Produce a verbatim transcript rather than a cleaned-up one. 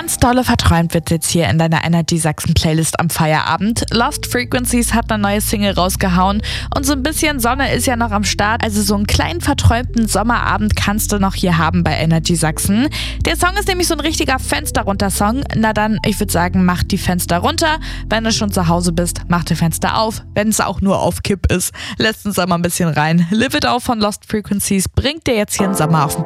Ganz dolle verträumt wird jetzt hier in deiner Energy Sachsen Playlist am Feierabend. Lost Frequencies hat eine neue Single rausgehauen und so ein bisschen Sonne ist ja noch am Start. Also so einen kleinen verträumten Sommerabend kannst du noch hier haben bei Energy Sachsen. Der Song ist nämlich so ein richtiger Fenster-runter-Song. Na dann, ich würde sagen, mach die Fenster runter. Wenn du schon zu Hause bist, mach die Fenster auf. Wenn es auch nur auf Kipp ist, lässt uns da mal ein bisschen rein. Live It Out von Lost Frequencies bringt dir jetzt hier einen Sommer auf den